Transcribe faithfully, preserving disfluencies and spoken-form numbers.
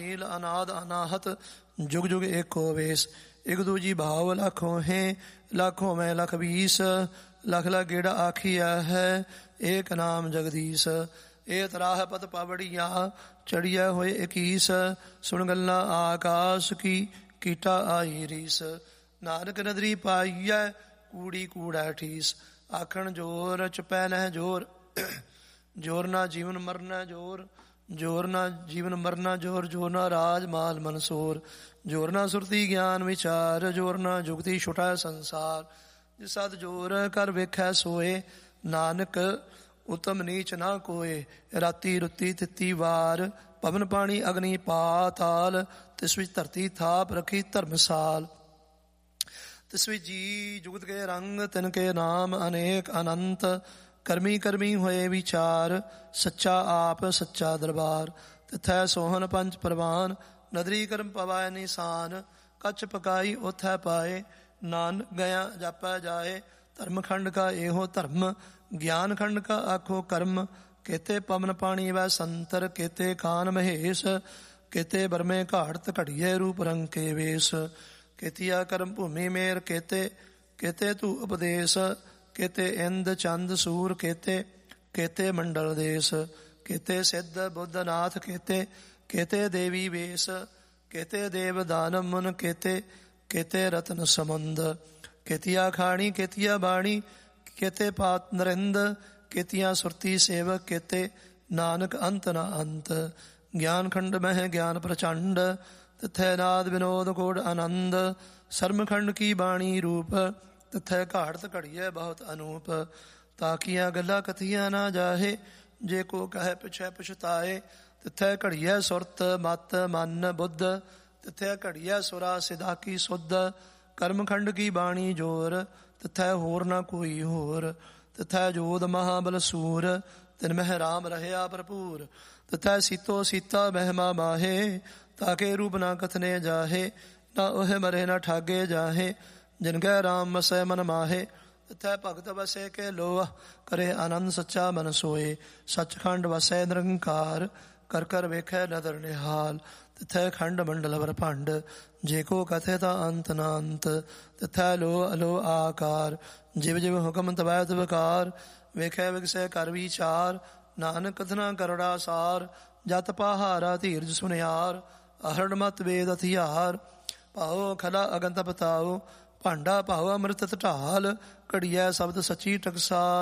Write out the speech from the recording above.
ਨੀਲ ਅਨਾਦ ਅਨਾਹਤ ਜੁਗ ਜੁਗ ਏਕੋ ਵੇਸ। ਇੱਕ ਦੂਜੀ ਭਾਵ ਲੱਖੋਂ ਹੈ ਲੱਖੋਂ ਮੈਂ ਲਖ ਵੀਸ। ਲਖ ਲਖ ਗੇੜਾ ਆਖੀਆ ਹੈ ਏਕ ਨਾਮ ਜਗਦੀਸ਼। ਇਹ ਤਰਾਹ ਪਤ ਪਾਵੜੀਆਂ ਚੜੀਆ ਹੋਏ ਇਕੀਸ। ਸੁਣ ਗੱਲਾਂ ਆਕਾਸ਼ ਕੀ ਕੀਟਾ ਆਈ ਰੀਸ। ਨਾਨਕ ਨਦਰੀ ਪਾਈਐ ਕੂੜੀ ਕੂੜਾ ਠੀਸ। ਆਖਣ ਜੋਰ ਚੁਪੈ ਨਹਿ ਜੋਰ ਜੋਰ ਨਾ ਜੀਵਨ ਮਰਨਾ ਜੋਰ। ਜੋਰ ਨਾ ਜੀਵਨ ਮਰਨਾ ਜੋਰ। ਜੋਰ ਨਾ ਰਾਜ ਮਾਲ ਮਨਸੋਰ। ਜੋਰ ਨਾ ਸੁਰਤੀ ਗਿਆਨ ਵਿਚਾਰ। ਜੋਰ ਨਾ ਜੁਗਤੀ ਛੁਟਾ ਸੰਸਾਰ। ਜਿਸ ਸਦ ਜੋਰ ਕਰ ਵੇਖੈ ਸੋਏ ਨਾਨਕ ਉਤਮ ਨੀਚ ਨਾ ਕੋਏ। ਰਾਤੀ ਰੁੱਤੀ ਤਿੱਤੀ ਵਾਰ ਪਵਨ ਪਾਣੀ ਅਗਨੀ ਪਾਤਾਲ। ਤਿਸ ਵਿੱਚ ਧਰਤੀ ਥਾਪ ਰੱਖੀ ਧਰਮਸਾਲ। ਤਿਸ ਵਿੱਚ ਜੀ ਜੁਗਤ ਕੇ ਰੰਗ ਤਿਨ ਕੇ ਨਾਮ ਅਨੇਕ ਅਨੰਤ। ਕਰਮੀ ਕਰਮੀ ਹੋਏ ਵਿਚਾਰ ਸੱਚਾ ਆਪ ਸੱਚਾ ਦਰਬਾਰ। ਤਿਥੈ ਸੋਹਨ ਪੰਜ ਪ੍ਰਵਾਨ ਨਦਰੀ ਕਰਮ ਪਵਾਇ ਨਿਸ਼ਾਨ। ਕੱਚ ਪਕਾਈ ਉਥੈ ਪਾਏ ਨਾਨਕ ਗਿਆ ਜਾਪੈ ਜਾਏ। ਧਰਮ ਖੰਡ ਕਾ ਇਹੋ ਧਰਮ ਗਿਆਨ ਖੰਡ ਕਾ ਆਖੋ ਕਰਮ। ਕੇਤੇ ਪਵਨ ਪਾਣੀ ਵੈ ਸੰਤਰ ਕੇਤੇ ਖਾਨ ਮਹੇਸ਼। ਕੇਤੇ ਬਰਮੇ ਘਾੜਤ ਘੜੀਏ ਰੂਪ ਰੰਗ ਕੇ ਵੇਸ। ਕੇਤੀਆ ਕਰਮ ਭੂਮੀ ਮੇਰ ਕੇਤੇ ਕੇਤੇ ਤੂ ਉਪਦੇਸ਼। ਕੇਤੇ ਇੰਦ ਚੰਦ ਸੂਰ ਕੇਤੇ ਕੇਤੇ ਮੰਡਲ ਦੇਸ। ਕੇਤੇ ਸਿੱਧ ਬੁੱਧ ਨਾਥ ਕੇਤੇ ਕੇਤੇ ਦੇਵੀ ਵੇਸ। ਕੇਤੇ ਦੇਵ ਦਾਨਵ ਮੁਨ ਕੇਤੇ ਕੇਤੇ ਰਤਨ ਸਮੁੰਦ। ਕੇਤੀਆ ਖਾਣੀ ਕੇਤੀਆ ਬਾਣੀ ਕੇਤੇ ਪਾਤ ਨਰਿੰਦ। ਕੇਤੀਆਂ ਸੁਰਤੀ ਸੇਵਕ ਕੇਤੇ ਨਾਨਕ ਅੰਤ ਨਾ ਅੰਤ। ਗਿਆਨ ਖੰਡ ਮਹਿ ਗਿਆਨ ਪ੍ਰਚੰਡ ਤਿਥੈ ਨਾਦ ਵਿਨੋਦ ਕੋੜ ਆਨੰਦ। ਸਰਮ ਖੰਡ ਕੀ ਬਾਣੀ ਰੂਪ ਤਿਥੈ ਘਾੜਤ ਘੜੀਐ ਬਹੁਤ ਅਨੂਪ। ਤਾਕੀਆਂ ਗੱਲਾਂ ਕਥੀਆਂ ਨਾ ਜਾਹੇ ਜੇ ਕੋ ਕਹੈ ਪਿਛੈ ਪਛਤਾਏ। ਤਿਥੈ ਘੜੀਐ ਸੁਰਤ ਮਤ ਮਨ ਬੁੱਧ। ਤਿਥੈ ਘੜੀਐ ਸੁਰਾ ਸਿਧਾ ਕੀ ਸੁਧ। ਕਰਮ ਖੰਡ ਕੀ ਬਾਣੀ ਜੋਰ ਤਿਥੈ ਹੋਰ ਨਾ ਕੋਈ ਹੋਰ। ਤਿਥੈ ਜੋਧ ਮਹਾਬਲ ਸੂਰ ਤਿਨ ਮਹਿ ਰਾਮ ਰਹਿਆ ਭਰਪੂਰ। ਤਿਥੈ ਸੀਤੋ ਸੀਤਾ ਮਹਿਮਾ ਮਾਹੇ ਤਾਕੇ ਰੂਪ ਨਾ ਕਥਨੇ ਜਾਹੇ। ਨਾ ਉਹ ਮਰੇ ਨਾ ਠਾਗੇ ਜਾਹੇ ਜਿਨ ਕੈ ਰਾਮ ਵਸੈ ਮਨ ਮਾਹੇ। ਤਿਥੈ ਭਗਤ ਵਸੈ ਕੇ ਲੋਹ ਕਰੇ ਆਨੰਦ ਸੱਚਾ ਮਨ ਸੋਏ। ਸੱਚਖੰਡ ਵਸੈ ਨਿਰੰਕਾਰ ਕਰ ਕਰ ਵੇਖੈ ਨਦਰ ਨਿਹਾਲ। ਤਿਥੈ ਖੰਡ ਮੰਡਲ ਬ੍ਰਹਮੰਡ ਜੇ ਕੋ ਕਥੇ ਤਾਂ ਅੰਤ ਨਾ ਅੰਤ। ਤਿਥੈ ਲੋ ਅਲੋ ਆਕਾਰ ਜਿਵ ਜਿਵ ਹੁਕਮ ਤਵੈ ਤਵਕਾਰ। ਵੇਖੈ ਵਿਗਸੈ ਕਰ ਵਿਚਾਰ ਨਾਨਕ ਕਥਨਾ ਕਰੜਾ ਸਾਰ। ਜਤ ਪਾਹਾਰਾ ਧੀਰਜ ਸੁਨਿਆਰ ਅਹਰਣ ਮਤ ਵੇਦ ਹਥਿਆਰ। ਭਾਉ ਖਲਾ ਅਗੰਤ ਪਤਾਉ ਭਾਂਡਾ ਭਾਉ ਅੰਮ੍ਰਿਤ ਢਾਲ। ਘੜੀਐ ਸ਼ਬਦ ਸੱਚੀ ਟਕਸਾਲ।